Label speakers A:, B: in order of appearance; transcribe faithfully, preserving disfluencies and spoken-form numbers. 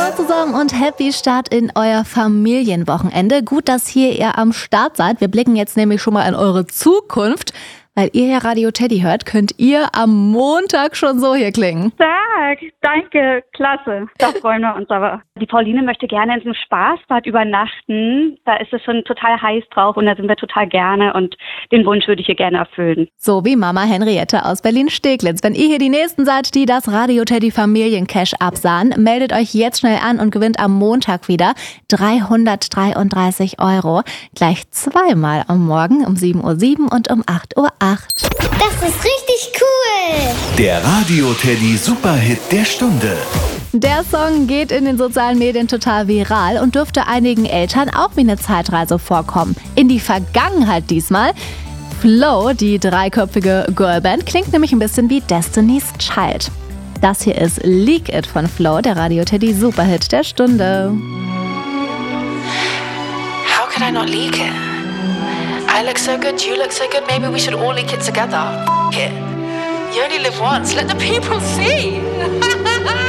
A: Hallo zusammen und happy Start in euer Familienwochenende. Gut, dass hier ihr am Start seid. Wir blicken jetzt nämlich schon mal in eure Zukunft. Weil ihr ja Radio Teddy hört, könnt ihr am Montag schon so hier klingen.
B: Tag, danke, klasse. Da freuen wir uns aber. Die Pauline möchte gerne in so einem Spaßbad übernachten. Da ist es schon total heiß drauf und da sind wir total gerne und den Wunsch würde ich ihr gerne erfüllen.
A: So wie Mama Henriette aus Berlin-Steglitz. Wenn ihr hier die Nächsten seid, die das Radio Teddy Familiencash absahen, meldet euch jetzt schnell an und gewinnt am Montag wieder dreihundertdreiunddreißig Euro. Gleich zweimal am Morgen um sieben Uhr sieben und um acht Uhr acht.
C: Das ist richtig cool!
D: Der Radio Teddy Superhit der Stunde.
A: Der Song geht in den sozialen Medien total viral und dürfte einigen Eltern auch wie eine Zeitreise vorkommen. In die Vergangenheit diesmal. Flow, die dreiköpfige Girlband, klingt nämlich ein bisschen wie Destiny's Child. Das hier ist Leak It von Flow, der Radio Teddy Superhit der Stunde.
E: How could I not leak it? I look so good, you look so good, maybe we should all leak it together. F*** it. You only live once, let the people see.